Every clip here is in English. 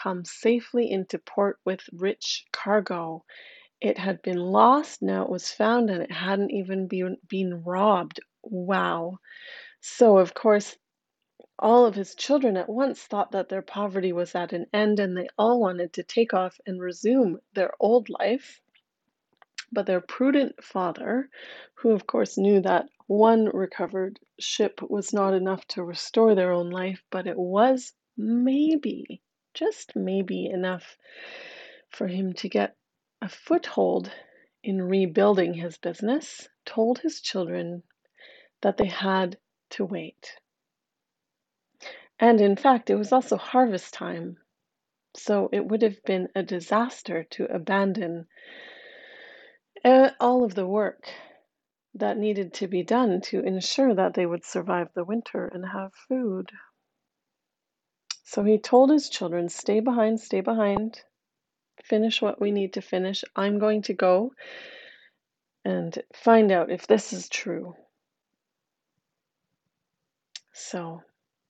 come safely into port with rich cargo. It had been lost, now it was found, and it hadn't even been robbed. Wow. So, of course, all of his children at once thought that their poverty was at an end and they all wanted to take off and resume their old life. But their prudent father, who of course knew that one recovered ship was not enough to restore their own life, but it was maybe, just maybe enough for him to get a foothold in rebuilding his business, told his children that they had to wait. And in fact, it was also harvest time, so it would have been a disaster to abandon all of the work that needed to be done to ensure that they would survive the winter and have food. So he told his children, stay behind, finish what we need to finish. I'm going to go and find out if this is true. So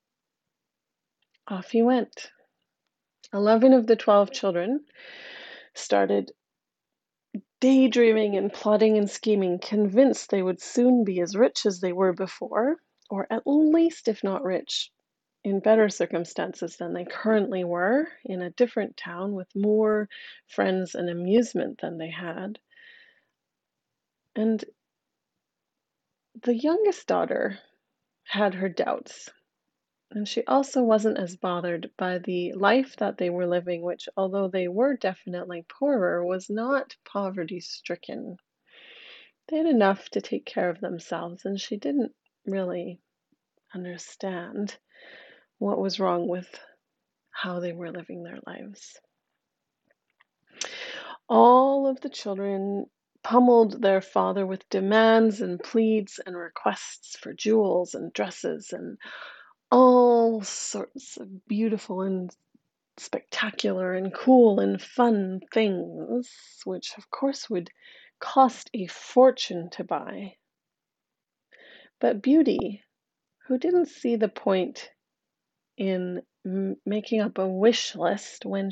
off he went. 11 of the 12 children started daydreaming and plotting and scheming, convinced they would soon be as rich as they were before, or at least, if not rich, in better circumstances than they currently were, in a different town with more friends and amusement than they had. And the youngest daughter had her doubts. And she also wasn't as bothered by the life that they were living, which, although they were definitely poorer, was not poverty-stricken. They had enough to take care of themselves, and she didn't really understand what was wrong with how they were living their lives. All of the children pummeled their father with demands and pleads and requests for jewels and dresses and all sorts of beautiful and spectacular and cool and fun things, which of course would cost a fortune to buy. But Beauty, who didn't see the point in making up a wish list when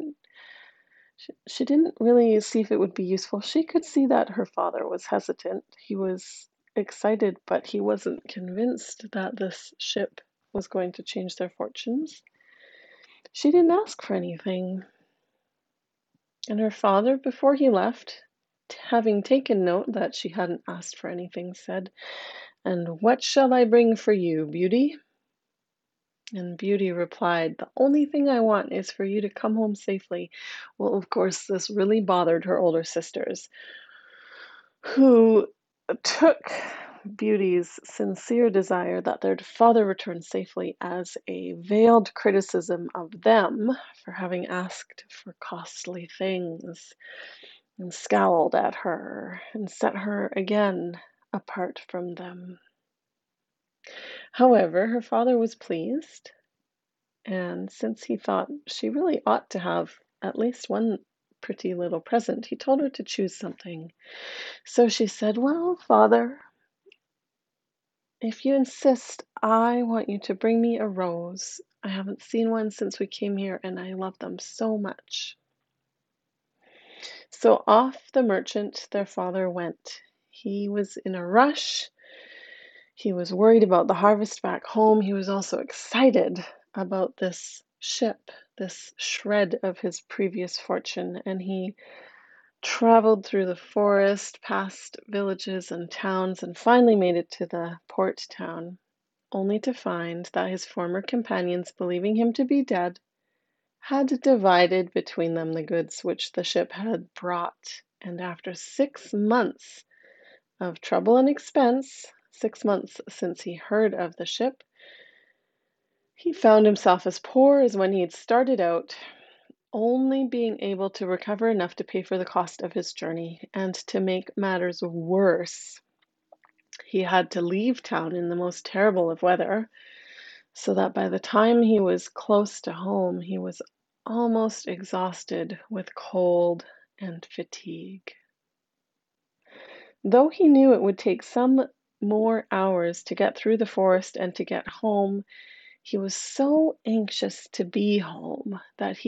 she didn't really see if it would be useful. She could see that her father was hesitant. He was excited, but he wasn't convinced that this ship was going to change their fortunes. She didn't ask for anything. And her father, before he left, having taken note that she hadn't asked for anything, said, "And what shall I bring for you, Beauty?" And Beauty replied, "The only thing I want is for you to come home safely." Well, of course, this really bothered her older sisters, who took Beauty's sincere desire that their father return safely as a veiled criticism of them for having asked for costly things, and scowled at her and set her again apart from them. However, her father was pleased, and since he thought she really ought to have at least one pretty little present, he told her to choose something. So she said, "Well, father, if you insist, I want you to bring me a rose. I haven't seen one since we came here, and I love them so much." So off the merchant, their father, went. He was in a rush. He was worried about the harvest back home. He was also excited about this ship, this shred of his previous fortune, and he traveled through the forest, past villages and towns, and finally made it to the port town, only to find that his former companions, believing him to be dead, had divided between them the goods which the ship had brought. And after 6 months of trouble and expense, 6 months since he heard of the ship, he found himself as poor as when he had started out, only being able to recover enough to pay for the cost of his journey. And to make matters worse, he had to leave town in the most terrible of weather, so that by the time he was close to home, he was almost exhausted with cold and fatigue. Though he knew it would take some more hours to get through the forest and to get home, he was so anxious to be home that